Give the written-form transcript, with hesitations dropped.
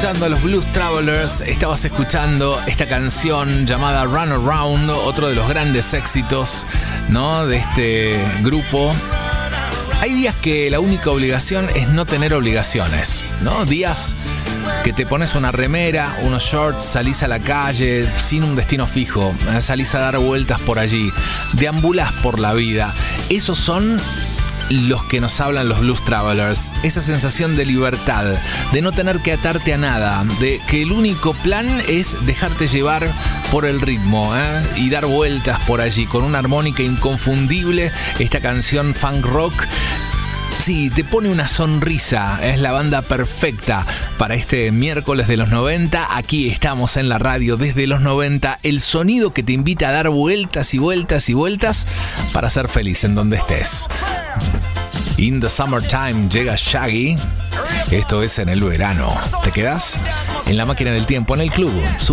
escuchando a los Blues Travelers, estabas escuchando esta canción llamada Run Around, otro de los grandes éxitos, ¿no?, de este grupo. Hay días que la única obligación es no tener obligaciones, ¿no? Días que te pones una remera, unos shorts, salís a la calle sin un destino fijo, salís a dar vueltas por allí, deambulás por la vida. Esos son los que nos hablan los Blues Travelers. Esa sensación de libertad, de no tener que atarte a nada, de que el único plan es dejarte llevar por el ritmo, y dar vueltas por allí con una armónica inconfundible. Esta canción funk rock, sí, te pone una sonrisa. Es la banda perfecta para este miércoles de los 90. Aquí estamos en la radio desde los 90. El sonido que te invita a dar vueltas y vueltas y vueltas para ser feliz en donde estés. In the Summertime llega Shaggy. Esto es en el verano. ¿Te quedas? En la máquina del tiempo, en el club.